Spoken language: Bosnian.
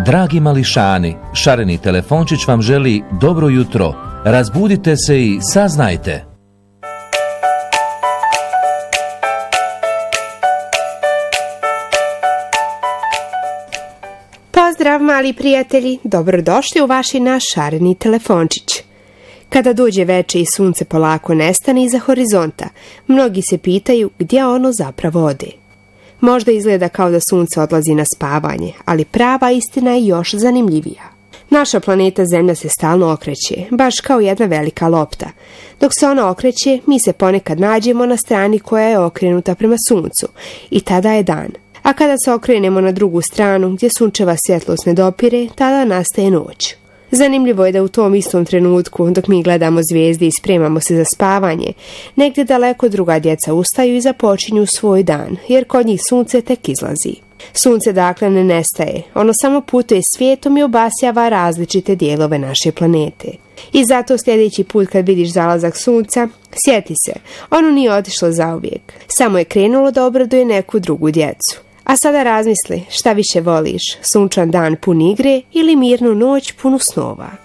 Dragi mališani, šareni telefončić vam želi dobro jutro. Razbudite se i saznajte. Pozdrav mali prijatelji, dobrodošli u vaš i naš šareni telefončić. Kada dođe veče i sunce polako nestane iza horizonta, mnogi se pitaju gdje ono zapravo ode. Možda izgleda kao da sunce odlazi na spavanje, ali prava istina je još zanimljivija. Naša planeta Zemlja se stalno okreće, baš kao jedna velika lopta. Dok se ona okreće, mi se ponekad nađemo na strani koja je okrenuta prema suncu i tada je dan. A kada se okrenemo na drugu stranu gdje sunčeva svjetlost ne dopire, tada nastaje noć. Zanimljivo je da u tom istom trenutku, dok mi gledamo zvijezde i spremamo se za spavanje, negdje daleko druga djeca ustaju i započinju svoj dan, jer kod njih sunce tek izlazi. Sunce dakle ne nestaje, ono samo putuje svijetom i obasjava različite dijelove naše planete. I zato sljedeći put kad vidiš zalazak sunca, sjeti se, ono nije otišlo zauvijek, samo je krenulo da obraduje neku drugu djecu. A sada razmisli šta više voliš, sunčan dan pun igre ili mirnu noć punu snova.